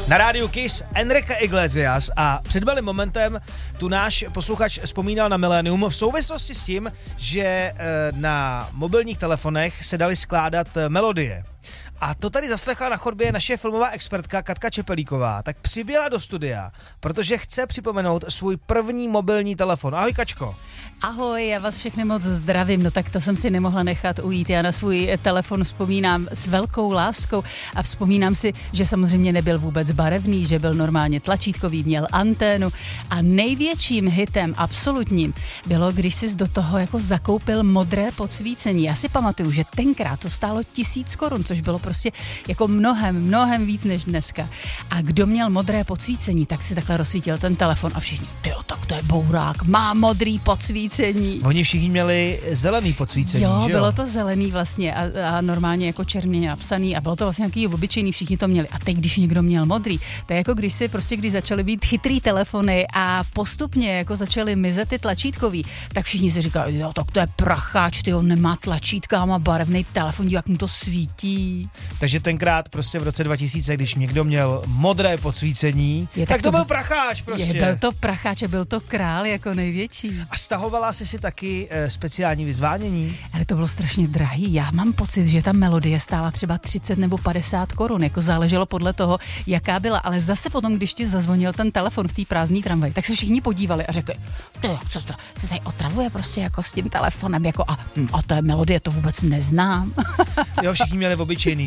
Na rádiu Kiss Enrique Iglesias a před malým momentem tu náš posluchač vzpomínal na milénium v souvislosti s tím, že na mobilních telefonech se daly skládat melodie. A to tady zaslechla na chodbě naše filmová expertka Katka Čepelíková, tak přiběla do studia, protože chce připomenout svůj první mobilní telefon. Ahoj, Kačko. Ahoj, já vás všechny moc zdravím, no tak to jsem si nemohla nechat ujít. Já na svůj telefon vzpomínám s velkou láskou a vzpomínám si, že samozřejmě nebyl vůbec barevný, že byl normálně tlačítkový, měl anténu a největším hitem absolutním bylo, když jsi do toho jako zakoupil modré podsvícení. Já si pamatuju, že tenkrát to stálo 1000 korun, což bylo prostě jako mnohem víc než dneska. A kdo měl modré podsvícení, tak si takhle rozsvítil ten telefon a všichni, tyjo, tak to je bourák, má modrý podsvícení. Oni všichni měli zelený podsvícení, jo, že jo? Bylo to zelený vlastně a normálně jako černě napsaný a bylo to vlastně nějaký obyčejný, všichni to měli. A teď, když někdo měl modrý, to je jako když začaly být chytrý telefony a postupně jako začaly mizet ty tlačítkový, tak všichni si říkali, jo, tak to je pracháč, ty on nemá tlačítka, má barevný telefon, jak mu to svítí. Takže tenkrát prostě v roce 2000, když někdo měl modré podsvícení, tak to byl pracháč prostě. Byl to pracháč a byl to král jako největší. A stahovala jsi si taky speciální vyzvánění? Ale to bylo strašně drahý. Já mám pocit, že ta melodie stála třeba 30 nebo 50 korun, jako záleželo podle toho, jaká byla. Ale zase potom, když ti zazvonil ten telefon v té prázdné tramvaji, tak se všichni podívali a řekli, co se tady otravuje prostě jako s tím telefonem, jako a ta melodie to vůbec neznám. Jo, všichni měli obyčejný.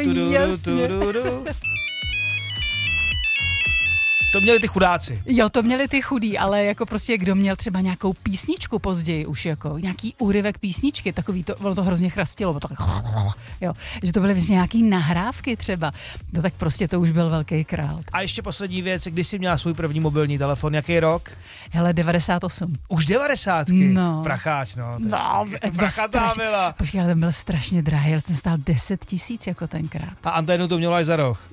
To měli ty chudáci. Jo, to měli ty chudí, ale jako prostě kdo měl třeba nějakou písničku později už jako nějaký úryvek písničky, takový to, ono to hrozně chrastilo, jo, že to byly vlastně nějaký nahrávky třeba, no tak prostě to už byl velký král. A ještě poslední věc, kdy jsi měla svůj první mobilní telefon, jaký rok? Hele, 98. Už 90. No. Pracháč, no. Prachatá byla. Počkej, ale ten byl strašně drahý, ale ten stál 10 000 jako tenkrát. A anténu to mělo až za roh.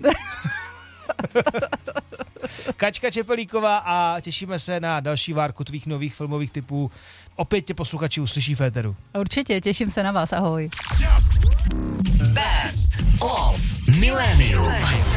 Kačka Čepelíková a těšíme se na další várku tvých nových filmových tipů. Opět tě posluchači uslyší v éteru. Určitě, těším se na vás, ahoj. Best of Millennium.